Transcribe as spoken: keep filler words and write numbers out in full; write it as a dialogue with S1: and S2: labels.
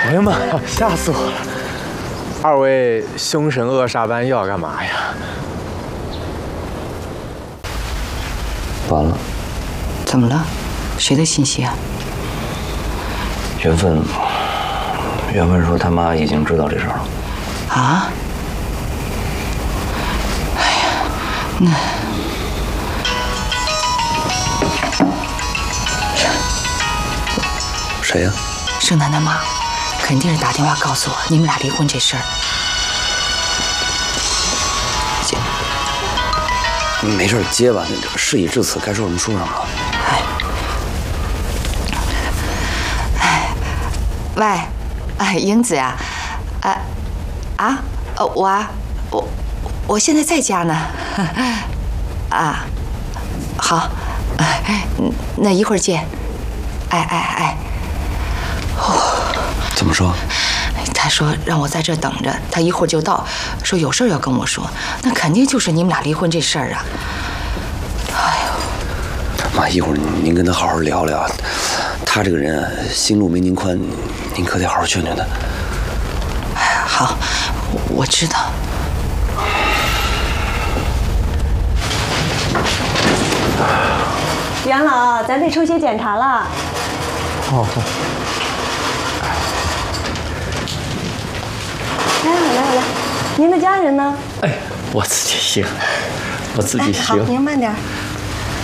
S1: 哎呀妈呀，吓死我了！二位凶神恶煞般又要干嘛呀？
S2: 完了。
S3: 怎么了？谁的信息啊？
S2: 缘分，缘分说他妈已经知道这事儿了。
S3: 啊？哎呀，那
S2: 谁呀？
S3: 盛楠的妈，肯定是打电话告诉我你们俩离婚这事儿。这
S2: 没事，接吧。事已至此，该说什么说什么了。
S3: 哎，哎，喂，哎，英子呀，啊，啊，呃，我啊，我我现在在家呢。啊，好，那一会儿见。哎哎哎。
S2: 怎么说？
S3: 他说让我在这等着，他一会儿就到，说有事儿要跟我说。那肯定就是你们俩离婚这事儿啊！哎
S2: 呦，妈，一会儿您跟他好好聊聊。他这个人啊，心路没您宽，您可得好好劝劝他。
S3: 哎，好，我知道。
S4: 袁老，咱得抽血检查了。
S1: 好好。
S4: 来来来，您的家人呢？
S1: 哎，我自己行，我自己行。
S4: 好，您慢点。